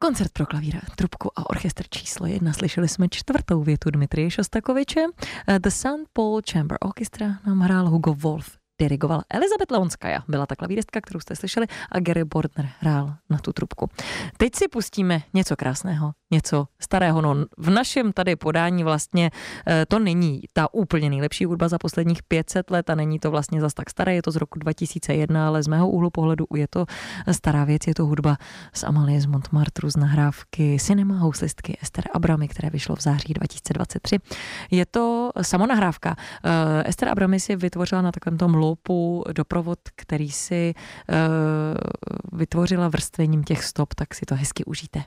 Koncert pro klavír, trubku a orchestr číslo 1. Slyšeli jsme čtvrtou větu Dmitrije Šostakoviče. The St. Paul Chamber Orchestra nám hrál Hugo Wolf. Dirigovala Elizabeth Leonskaja, byla ta klavíristka, kterou jste slyšeli, a Gary Bordner hrál na tu trubku. Teď si pustíme něco krásného, něco starého. No, v našem tady podání vlastně to není ta úplně nejlepší hudba za posledních 500 let a není to vlastně zas tak staré, je to z roku 2001, ale z mého úhlu pohledu je to stará věc, je to hudba z Amalie z Montmartru, z nahrávky Cinema houslistky Ester Abramy, které vyšlo v září 2023. Je to samonahrávka. Ester Abramy si vytvořila na takovém tom loupu doprovod, který si vytvořila vrstvením těch stop, tak si to hezky užijte.